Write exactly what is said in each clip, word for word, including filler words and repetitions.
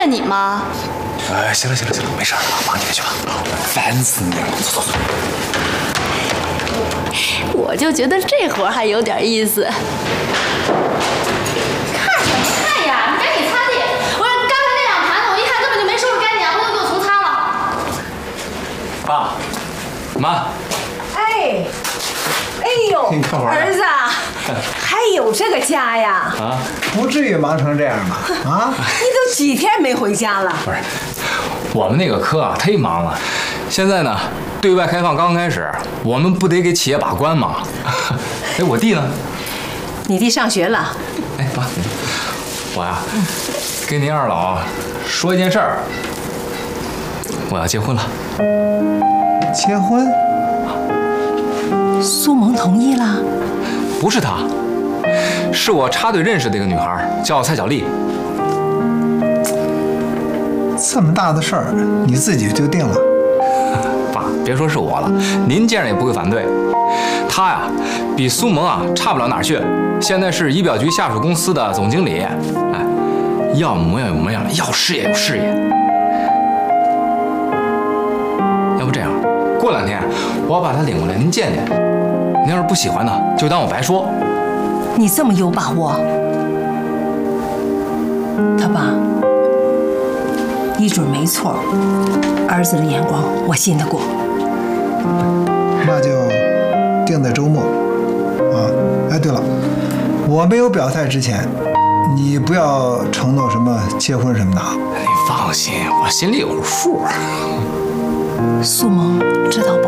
你吗？ 哎，行了行了行了，没事了，忙你的去吧。烦死你了！走走走。 我就觉得这活还有点意思。看什么看呀？你赶紧擦地！我说刚才那两盘子，我一看根本就没收拾干净，回头给我重擦了。 爸，妈。 哎，哎呦，儿子，还有这个家呀？ 啊， 不至于忙成这样吧？啊， 你都几天没回家了？ 不是，我们那个科啊忒忙了，现在呢对外开放刚开始，我们不得给企业把关吗？哎，我弟呢？ 你弟上学了。 哎，妈，我呀，跟您二老说一件事儿，我要结婚了。 结婚？ 苏萌同意了？ 不是她，是我插队认识的一个女孩，叫蔡小丽。 这么大的事儿，你自己就定了？ 爸，别说是我了，您见着也不会反对。她呀，比苏萌啊差不了哪儿去，现在是仪表局下属公司的总经理。哎，要模样有模样，要事业有事业。要不这样，过两天我把她领过来，您见见。您要是不喜欢呢，就当我白说。 你这么有把握？他爸，一准没错，儿子的眼光我信得过。 那就定在周末。啊，哎，对了，我没有表态之前，你不要承诺什么结婚什么的啊。 你放心，我心里有数。 苏萌知道不？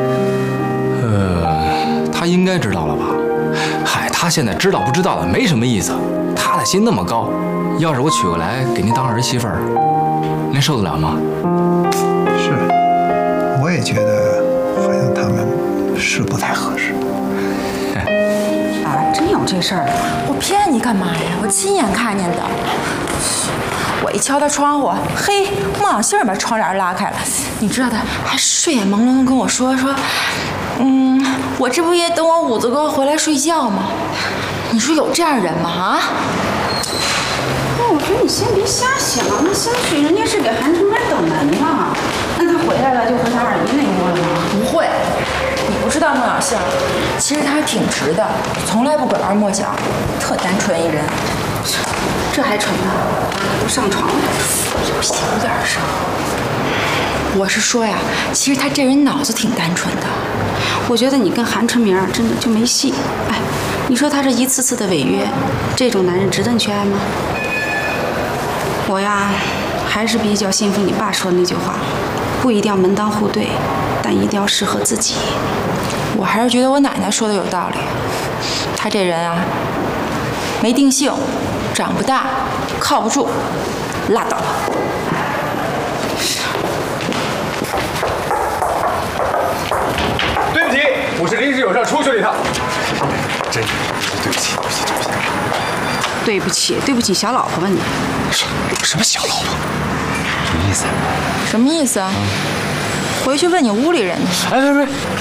呃，他应该知道了吧？嗨，他现在知道不知道的没什么意思，他的心那么高，要是我娶过来给您当儿媳妇儿，您受得了吗？ 是，我也觉得好像他们是不太合适。 啊，真有这事儿？我骗你干嘛呀？我亲眼看见的。我一敲他窗户，嘿，莫小信儿把窗帘拉开了。你知道他还睡眼朦胧地跟我说说，嗯，我这不也等我五子哥回来睡觉吗？你说有这样人吗？啊？ 那我说你先别瞎想，那兴许人家是给韩成明等门呢。那他回来了就和他二姨那窝了吗？ 不会，你不知道莫小信儿，其实他还挺直的，从来不拐弯抹角，特单纯一人。 这还蠢呢？都上床了， 有小点声。我是说呀，其实他这人脑子挺单纯的。 我觉得你跟韩成明真的就没戏。哎，你说他这一次次的违约，这种男人值得你去爱吗？我呀，还是比较信服你爸说的那句话，不一定要门当户对，但一定要适合自己。 我还是觉得我奶奶说的有道理。他这人啊，没定性，长不大，靠不住，拉倒吧。 对不起，我是临时有事出去了一趟。 真对不起，对不起，对不起。 对不起，对不起，小老婆吧你。 什什么小老婆？什么意思？ 什么意思啊？回去问你屋里人。 哎，别别，